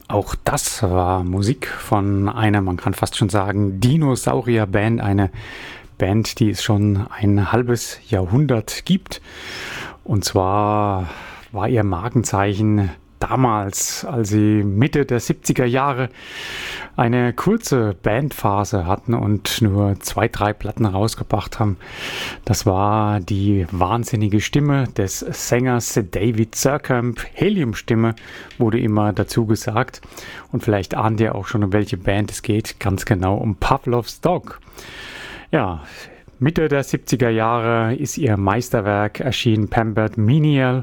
Auch das war Musik von einer, man kann fast schon sagen, Dinosaurier-Band. Eine Band, die es schon ein halbes Jahrhundert gibt. Und zwar war ihr Markenzeichen damals, als sie Mitte der 70er Jahre eine kurze Bandphase hatten und nur 2, 3 Platten rausgebracht haben. Das war die wahnsinnige Stimme des Sängers David Surkamp. Helium-Stimme wurde immer dazu gesagt. Und vielleicht ahnt ihr auch schon, um welche Band es geht. Ganz genau um Pavlov's Dog. Ja, Mitte der 70er Jahre ist ihr Meisterwerk erschienen, Pampered Menial.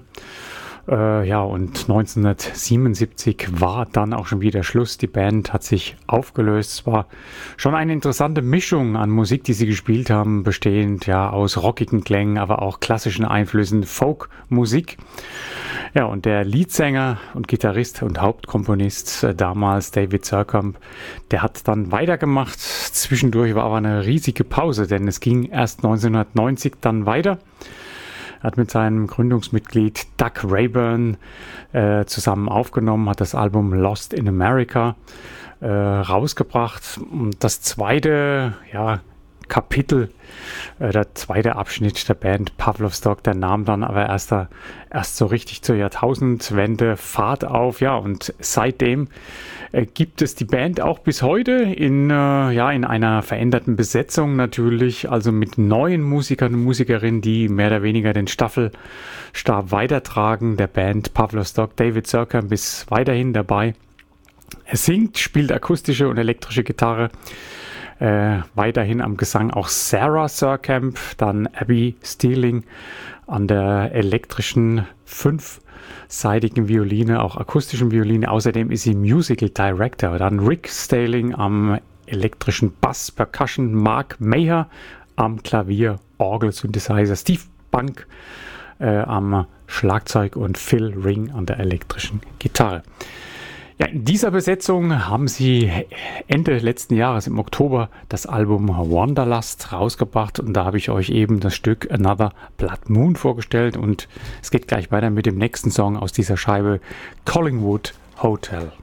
Und 1977 war dann auch schon wieder Schluss. Die Band hat sich aufgelöst. Es war schon eine interessante Mischung an Musik, die sie gespielt haben, bestehend aus rockigen Klängen, aber auch klassischen Einflüssen, Folkmusik. Ja, und der Leadsänger und Gitarrist und Hauptkomponist damals, David Surkamp, der hat dann weitergemacht. Zwischendurch war aber eine riesige Pause, denn es ging erst 1990 dann weiter. Er hat mit seinem Gründungsmitglied Doug Rayburn zusammen aufgenommen, hat das Album Lost in America rausgebracht. Und das zweite Kapitel, der zweite Abschnitt der Band Pavlov's Dog, der nahm dann aber erst so richtig zur Jahrtausendwende Fahrt auf. Ja, und seitdem gibt es die Band auch bis heute in einer veränderten Besetzung natürlich, also mit neuen Musikern und Musikerinnen, die mehr oder weniger den Staffelstab weitertragen der Band Pavlov's Dog. David Surkamp ist weiterhin dabei. Er singt, spielt akustische und elektrische Gitarre. Weiterhin am Gesang auch Sarah Surkamp, dann Abby Steeling an der elektrischen 5-seitigen Violine, auch akustischen Violine. Außerdem ist sie Musical Director. Dann Rick Staling am elektrischen Bass, Percussion, Mark Maher am Klavier, Orgel, Synthesizer, Steve Bunk am Schlagzeug und Phil Ring an der elektrischen Gitarre. Ja, in dieser Besetzung haben sie Ende letzten Jahres im Oktober das Album Wanderlust rausgebracht und da habe ich euch eben das Stück Another Blood Moon vorgestellt und es geht gleich weiter mit dem nächsten Song aus dieser Scheibe, Collingwood Hotel.